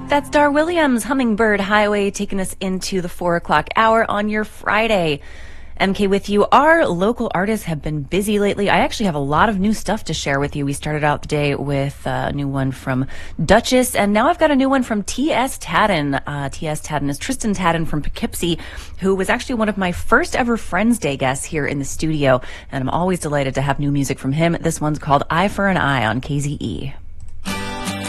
That's Dar Williams, Hummingbird Highway, taking us into the 4 o'clock hour on your Friday. MK with you. Our local artists have been busy lately. I actually have a lot of new stuff to share with you. We started out the day with a new one from Duchess, and now I've got a new one from T.S. Tadden. T.S. Tadden is Tristan Tadden from Poughkeepsie, who was actually one of my first ever Friends Day guests here in the studio, and I'm always delighted to have new music from him. This one's called Eye for an Eye on KZE.